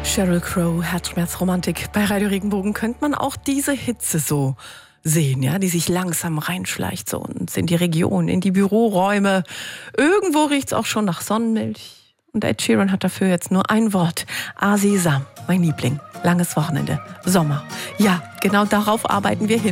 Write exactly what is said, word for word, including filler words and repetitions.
Sheryl Crow, Herzschmerzromantik. Bei Radio Regenbogen könnte man auch diese Hitze so sehen, ja, die sich langsam reinschleicht so und in die Region, in die Büroräume. Irgendwo riecht es auch schon nach Sonnenmilch. Und Ed Sheeran hat dafür jetzt nur ein Wort. Ah, Sesam, mein Liebling. Langes Wochenende, Sommer. Ja, genau darauf arbeiten wir hin.